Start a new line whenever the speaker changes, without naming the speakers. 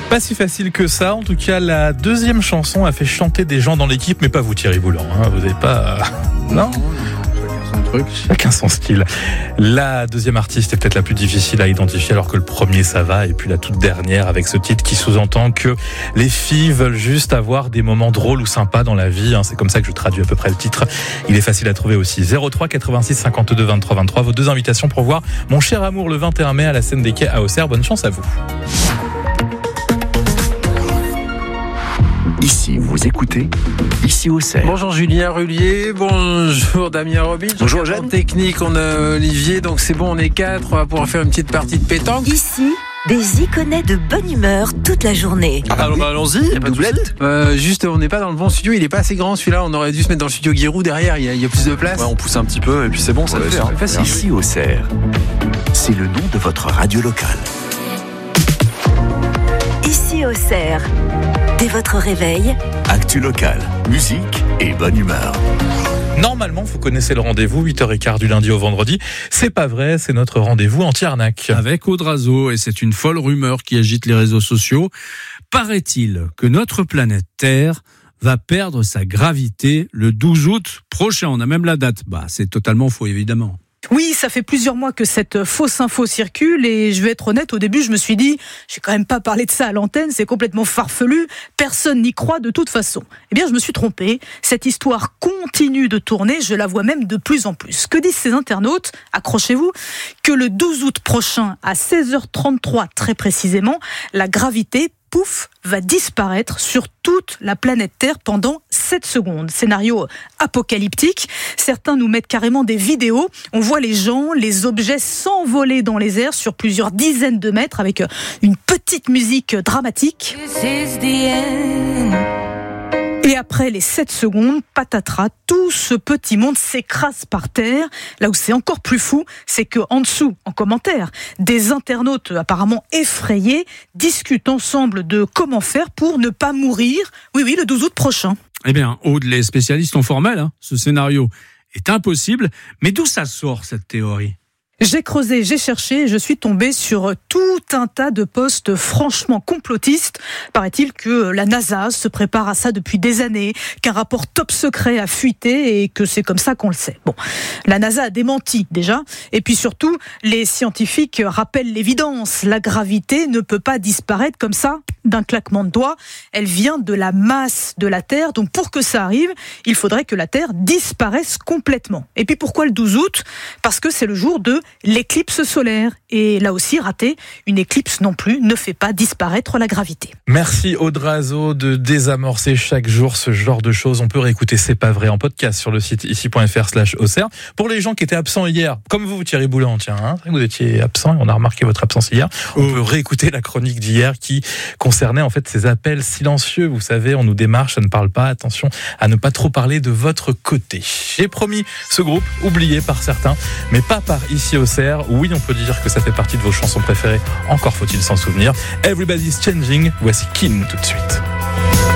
Pas si facile que ça. En tout cas, la deuxième chanson a fait chanter des gens dans l'équipe, mais pas vous, Thierry Boulan. Vous n'avez pas... Non, chacun son style. La deuxième artiste est peut-être la plus difficile à identifier, alors que le premier ça va, et puis la toute dernière avec ce titre qui sous-entend que les filles veulent juste avoir des moments drôles ou sympas dans la vie. C'est comme ça que je traduis à peu près le titre. Il est facile à trouver aussi. 03 86 52 23 23. Vos deux invitations pour voir Mon cher amour le 21 mai à la scène des Quais à Auxerre. Bonne chance à vous.
Ici, vous écoutez Ici Auxerre.
Bonjour Julien Rullier, bonjour Damien Robin.
Bonjour Jeanne.
En technique, on a Olivier, donc c'est bon, on est 4, on va pouvoir faire une petite partie de pétanque.
Ici, des iconais de bonne humeur toute la journée.
Allons-y, y a pas de doublette. Juste, on n'est pas dans le bon studio, il est pas assez grand celui-là, on aurait dû se mettre dans le studio Giroud derrière, il y a plus de place.
Ouais, on pousse un petit peu et puis c'est bon, ça le fait.
Facile.
Ici Auxerre, c'est le nom de votre radio locale.
Ici Auxerre, dès votre réveil,
Actu locale, musique et bonne humeur.
Normalement, vous connaissez le rendez-vous, 8h15 du lundi au vendredi. C'est pas vrai, c'est notre rendez-vous anti-arnaque.
Avec Audrazo, et c'est une folle rumeur qui agite les réseaux sociaux. Paraît-il que notre planète Terre va perdre sa gravité le 12 août prochain. On a même la date. C'est totalement faux, évidemment.
Oui, ça fait plusieurs mois que cette fausse info circule et je vais être honnête, au début je me suis dit, je vais quand même pas parler de ça à l'antenne, c'est complètement farfelu, personne n'y croit de toute façon. Eh bien je me suis trompé, cette histoire continue de tourner, je la vois même de plus en plus. Que disent ces internautes ? Accrochez-vous, que le 12 août prochain à 16h33 très précisément, la gravité pouf, va disparaître sur toute la planète Terre pendant 7 secondes. Scénario apocalyptique. Certains nous mettent carrément des vidéos. On voit les gens, les objets s'envoler dans les airs sur plusieurs dizaines de mètres avec une petite musique dramatique. Et après les 7 secondes, patatras, tout ce petit monde s'écrase par terre. Là où c'est encore plus fou, c'est que en dessous, en commentaire, des internautes apparemment effrayés discutent ensemble de comment faire pour ne pas mourir. Oui, le 12 août prochain.
Eh bien, Aude, les spécialistes ont formel. Ce scénario est impossible. Mais d'où ça sort, cette théorie ?
J'ai creusé, j'ai cherché et je suis tombée sur tout un tas de posts franchement complotistes. Paraît-il que la NASA se prépare à ça depuis des années, qu'un rapport top secret a fuité et que c'est comme ça qu'on le sait. Bon, la NASA a démenti déjà. Et puis surtout, les scientifiques rappellent l'évidence. La gravité ne peut pas disparaître comme ça d'un claquement de doigts. Elle vient de la masse de la Terre. Donc pour que ça arrive, il faudrait que la Terre disparaisse complètement. Et puis pourquoi le 12 août ? Parce que c'est le jour de l'éclipse solaire. Et là aussi, raté, une éclipse non plus ne fait pas disparaître la gravité.
Merci Audrazo de désamorcer chaque jour ce genre de choses. On peut réécouter C'est pas vrai en podcast sur le site ici.fr/Auxerre. Pour les gens qui étaient absents hier, comme vous Thierry Boulan, vous étiez absent et on a remarqué votre absence hier. On peut réécouter la chronique d'hier qui concernait en fait ces appels silencieux. Vous savez, on nous démarche, ça ne parle pas. Attention à ne pas trop parler de votre côté. J'ai promis ce groupe, oublié par certains, mais pas par Ici Auxerre. Oui, on peut dire que ça fait partie de vos chansons préférées. Encore faut-il s'en souvenir. Everybody's Changing. Voici Kin tout de suite.